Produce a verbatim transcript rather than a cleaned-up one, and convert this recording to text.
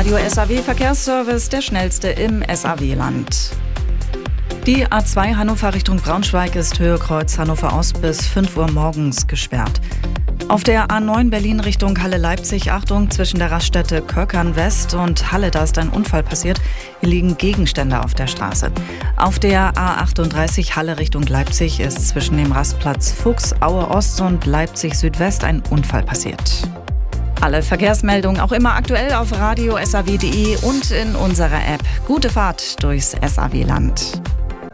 Radio S A W Verkehrsservice, der schnellste im S A W-Land. Die A zwei Hannover Richtung Braunschweig ist Höhe-Kreuz Hannover Ost bis fünf Uhr morgens gesperrt. Auf der A neun Berlin Richtung Halle-Leipzig, Achtung, zwischen der Raststätte Köckern West und Halle, da ist ein Unfall passiert. Hier liegen Gegenstände auf der Straße. Auf der A achtunddreißig Halle Richtung Leipzig ist zwischen dem Rastplatz Fuchs, Aue Ost und Leipzig Südwest ein Unfall passiert. Alle Verkehrsmeldungen auch immer aktuell auf radio punkt s a w punkt d e und in unserer App. Gute Fahrt durchs S A W-Land.